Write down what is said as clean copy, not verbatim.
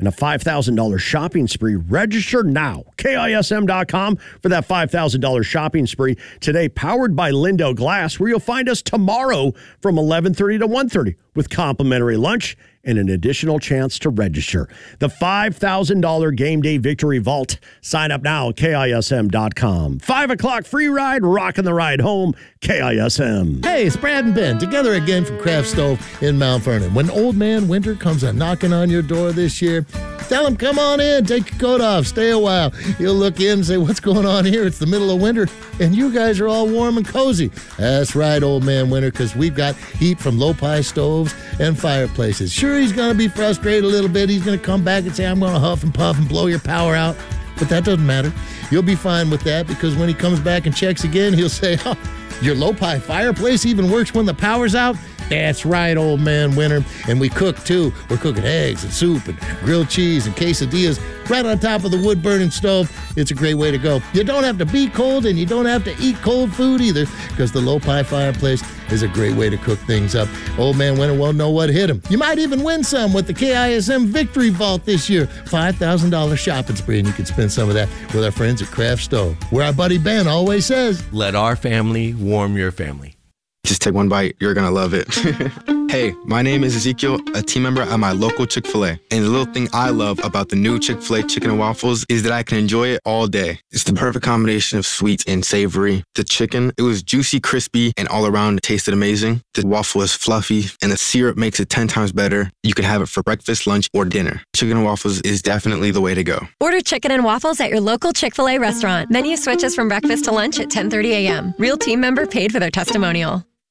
and a $5,000 shopping spree. Register now. KISM.com for that $5,000 shopping spree. Today, powered by Lindo Glass, where you'll find us tomorrow from 11:30 to 1:30 with complimentary lunch and an additional chance to register. The $5,000 Game Day Victory Vault. Sign up now at KISM.com. 5 o'clock free ride, rocking the ride home, KISM. Hey, it's Brad and Ben, together again from Craft Stove in Mount Vernon. When Old Man Winter comes a-knocking on your door this year, tell him, come on in, take your coat off, stay a while. He'll look in and say, what's going on here? It's the middle of winter, and you guys are all warm and cozy. That's right, Old Man Winter, because we've got heat from low-pie stoves and fireplaces. Sure, he's going to be frustrated a little bit. He's going to come back and say, I'm going to huff and puff and blow your power out. But that doesn't matter. You'll be fine with that, because when he comes back and checks again, he'll say, oh, your low-pie fireplace even works when the power's out? That's right, Old Man Winter. And we cook, too. We're cooking eggs and soup and grilled cheese and quesadillas right on top of the wood-burning stove. It's a great way to go. You don't have to be cold, and you don't have to eat cold food either, because the low-pie fireplace is a great way to cook things up. Old Man Winter won't know what hit him. You might even win some with the KISM Victory Vault this year. $5,000 shopping spree, and you can spend some of that with our friends at Craft Stove, where our buddy Ben always says, let our family warm your family. Just take one bite. You're going to love it. Hey, my name is Ezekiel, a team member at my local Chick-fil-A. And the little thing I love about the new Chick-fil-A chicken and waffles is that I can enjoy it all day. It's the perfect combination of sweet and savory. The chicken, it was juicy, crispy, and all around it tasted amazing. The waffle is fluffy, and the syrup makes it 10 times better. You can have it for breakfast, lunch, or dinner. Chicken and waffles is definitely the way to go. Order chicken and waffles at your local Chick-fil-A restaurant. Menu switches from breakfast to lunch at 10:30 a.m. Real team member paid for their testimonial.